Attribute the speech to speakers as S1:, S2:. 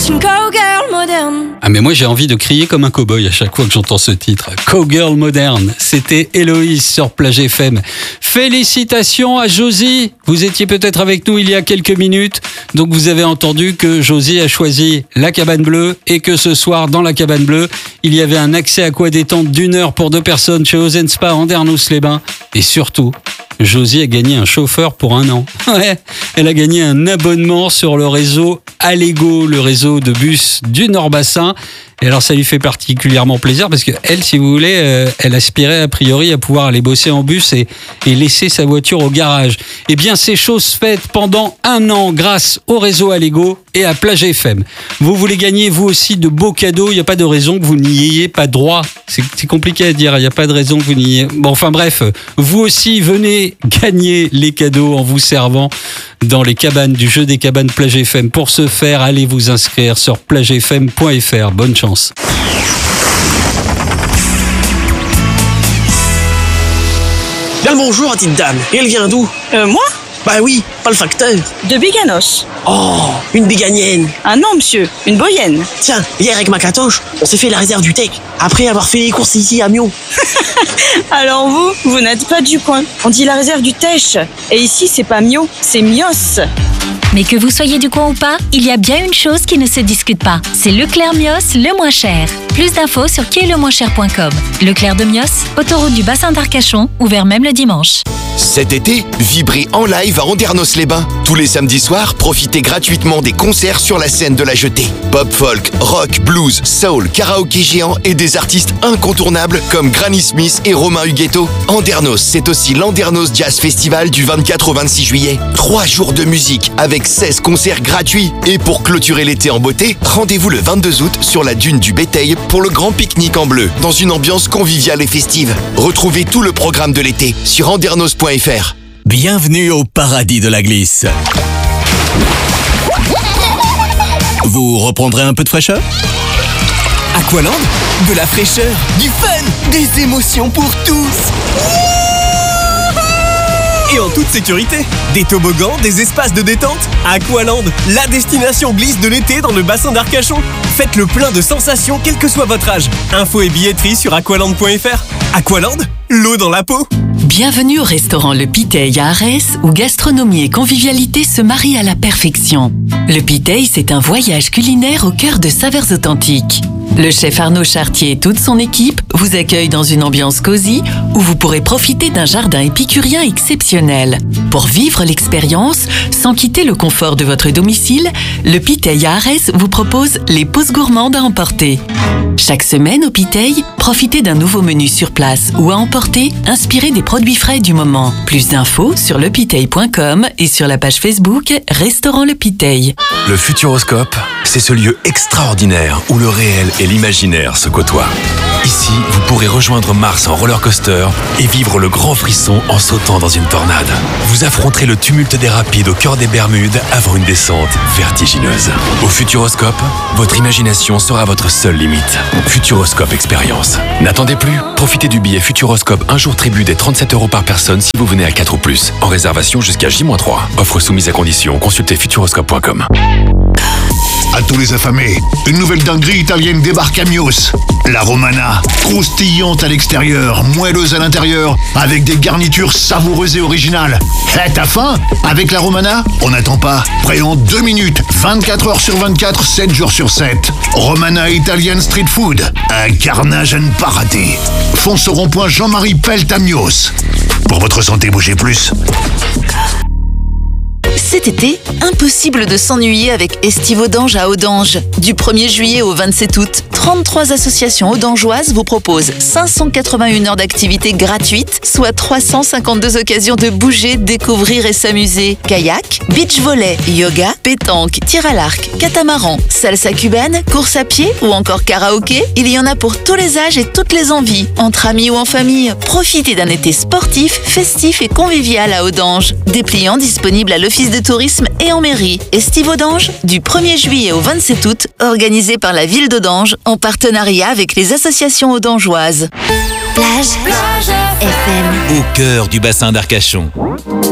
S1: Just une cowgirl moderne.
S2: Ah mais moi j'ai envie de crier comme un cow-boy à chaque fois que j'entends ce titre. Cowgirl moderne, c'était Héloïse sur Plage FM. Félicitations à Josie. Vous étiez peut-être avec nous il y a quelques minutes, donc vous avez entendu que Josie a choisi la cabane bleue et que ce soir dans la cabane bleue, il y avait un accès aqua-détente d'1 heure pour 2 personnes chez Ozen Spa à Andernos-les-Bains. Et surtout, Josie a gagné un chauffeur pour 1 an. Ouais, elle a gagné un abonnement sur le réseau Allego, le réseau de bus du Nord-Bassin. Et alors ça lui fait particulièrement plaisir parce que elle, si vous voulez, elle aspirait a priori à pouvoir aller bosser en bus et laisser sa voiture au garage. Eh bien, c'est chose faite pendant 1 an grâce au réseau Allego et à Plage FM. Vous voulez gagner vous aussi de beaux cadeaux, il n'y a pas de raison que vous n'y ayez pas droit. C'est compliqué à dire, il n'y a pas de raison que vous n'y ayez... Bon, enfin bref, vous aussi venez gagner les cadeaux en vous servant dans les cabanes du jeu des cabanes Plage FM. Pour ce faire, allez vous inscrire sur plagefm.fr. Bonne chance.
S3: Bien le bonjour, petite dame. Et elle vient d'où?
S1: Moi?
S3: Bah oui, pas le facteur.
S1: De Biganos.
S3: Oh, une biganienne.
S1: Ah non, monsieur, une boyenne.
S3: Tiens, hier avec ma catoche, on s'est fait la réserve du Tech, après avoir fait les courses ici à Mio.
S1: Alors vous n'êtes pas du coin. On dit la réserve du Tech. Et ici, c'est pas Mio, c'est Mios.
S4: Mais que vous soyez du coin ou pas, il y a bien une chose qui ne se discute pas. C'est Leclerc Mios, le moins cher. Plus d'infos sur quiestlemoincher.com. Leclerc de Mios, autoroute du bassin d'Arcachon, ouvert même le dimanche.
S5: Cet été, vibrez en live à Andernos-les-Bains. Tous les samedis soirs, profitez gratuitement des concerts sur la scène de la Jetée. Pop folk, rock, blues, soul, karaoké géant et des artistes incontournables comme Granny Smith et Romain Huguetto. Andernos, c'est aussi l'Andernos Jazz Festival du 24 au 26 juillet. 3 jours de musique avec 16 concerts gratuits. Et pour clôturer l'été en beauté, rendez-vous le 22 août sur la dune du Béteil pour le grand pique-nique en bleu, dans une ambiance conviviale et festive. Retrouvez tout le programme de l'été sur andernos.fr.
S6: Bienvenue au paradis de la glisse. Vous reprendrez un peu de fraîcheur? Aqualand, de la fraîcheur, du fun, des émotions pour tous. Et en toute sécurité, des toboggans, des espaces de détente. Aqualand, la destination glisse de l'été dans le bassin d'Arcachon. Faites le plein de sensations quel que soit votre âge. Infos et billetterie sur aqualand.fr. Aqualand, l'eau dans la peau.
S7: Bienvenue au restaurant Le Piteil à Arès, où gastronomie et convivialité se marient à la perfection. Le Piteil, c'est un voyage culinaire au cœur de saveurs authentiques. Le chef Arnaud Chartier et toute son équipe vous accueillent dans une ambiance cosy où vous pourrez profiter d'un jardin épicurien exceptionnel. Pour vivre l'expérience, sans quitter le confort de votre domicile, le Piteil à Arès vous propose les pauses gourmandes à emporter. Chaque semaine au Piteil, profitez d'un nouveau menu sur place ou à emporter, inspiré des produits frais du moment. Plus d'infos sur lepiteil.com et sur la page Facebook Restaurant Le Piteil.
S8: Le Futuroscope, c'est ce lieu extraordinaire où le réel et l'imaginaire se côtoient. Ici, vous pourrez rejoindre Mars en roller coaster et vivre le grand frisson en sautant dans une tornade. Vous affronterez le tumulte des rapides au cœur des Bermudes avant une descente vertigineuse. Au Futuroscope, votre imagination sera votre seule limite. Futuroscope Expérience. N'attendez plus, profitez du billet Futuroscope un jour tribut des 37 € par personne si vous venez à 4 ou plus. En réservation jusqu'à J-3. Offre soumise à condition, consultez futuroscope.com.
S9: À tous les affamés, une nouvelle dinguerie italienne débarque à Mios. La Romana, croustillante à l'extérieur, moelleuse à l'intérieur, avec des garnitures savoureuses et originales. T'as faim? Avec la Romana, on n'attend pas. Prêt en 2 minutes, 24 heures sur 24, 7 jours sur 7. Romana Italian Street Food, un carnage à ne pas rater. Fonce au rond-point Jean-Marie Pelt à Mios. Pour votre santé, bougez plus.
S7: Cet été, impossible de s'ennuyer avec Estivaudange à Audange. Du 1er juillet au 27 août, 33 associations audangeoises vous proposent 581 heures d'activité gratuites, soit 352 occasions de bouger, découvrir et s'amuser. Kayak, beach volley, yoga, pétanque, tir à l'arc, catamaran, salsa cubaine, course à pied ou encore karaoké, il y en a pour tous les âges et toutes les envies. Entre amis ou en famille, profitez d'un été sportif, festif et convivial à Audange. Dépliant disponible à l'Office de tourisme et en mairie. Estivaudange, du 1er juillet au 27 août, organisé par la ville d'Audange en partenariat avec les associations audangeoises.
S4: Plage FM.
S6: Au cœur du bassin d'Arcachon.